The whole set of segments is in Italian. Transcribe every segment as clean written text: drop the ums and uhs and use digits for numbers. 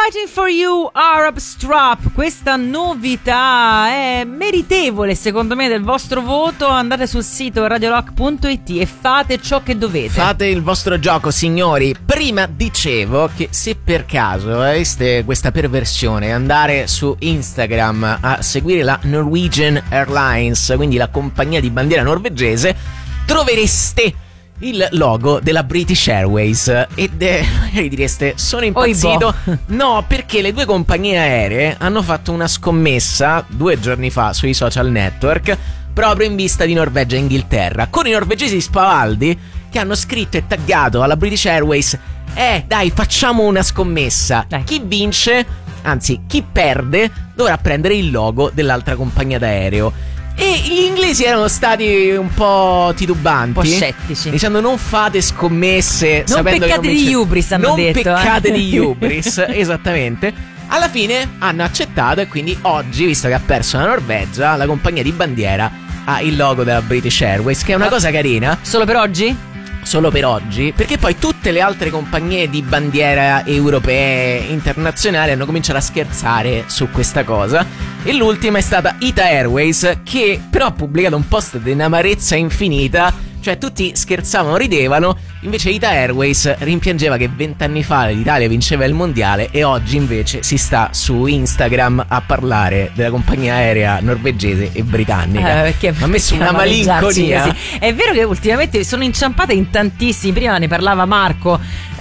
Fighting for You, Arab Strap. Questa novità è meritevole secondo me del vostro voto. Andate sul sito radiorock.it e fate ciò che dovete. Fate il vostro gioco, signori. Prima dicevo che se per caso aveste questa perversione, andare su Instagram a seguire la Norwegian Airlines, quindi la compagnia di bandiera norvegese, trovereste il logo della British Airways ed magari direste: sono impazzito. No, perché le due compagnie aeree hanno fatto una scommessa 2 giorni fa sui social network proprio in vista di Norvegia e Inghilterra, con i norvegesi spavaldi che hanno scritto e taggato alla British Airways: dai, facciamo una scommessa, chi vince, anzi chi perde, dovrà prendere il logo dell'altra compagnia d'aereo. E gli inglesi erano stati un po' titubanti, un po' scettici, dicendo: non fate scommesse, non sapendo peccate che non di hubris, hanno detto. Non peccate di hubris, esattamente. Alla fine hanno accettato e quindi oggi, visto che ha perso la Norvegia, la compagnia di bandiera ha il logo della British Airways, che è una cosa carina. Solo per oggi? Solo per oggi, perché poi tutte le altre compagnie di bandiera europee, internazionali, hanno cominciato a scherzare su questa cosa. E l'ultima è stata Ita Airways, che però ha pubblicato un post di un'amarezza infinita. Cioè tutti scherzavano, ridevano, invece Ita Airways rimpiangeva che 20 anni fa l'Italia vinceva il mondiale e oggi invece si sta su Instagram a parlare della compagnia aerea norvegese e brittanica. Ha messo una malinconia. Così. È vero che ultimamente sono inciampate in tantissimi, prima ne parlava Marco,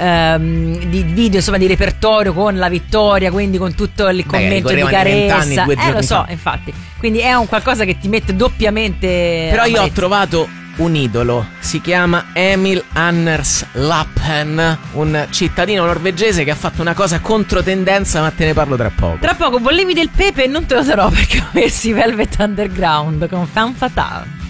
di video, insomma, di repertorio con la vittoria, quindi con tutto il commento di carezza. Lo so, infatti. Quindi è un qualcosa che ti mette doppiamente. Però io ho trovato un idolo, si chiama Emil Anders Lappen, un cittadino norvegese che ha fatto una cosa controtendenza, ma te ne parlo tra poco. Tra poco volevi del pepe e non te lo darò perché ho messo i Velvet Underground con Femme Fatale.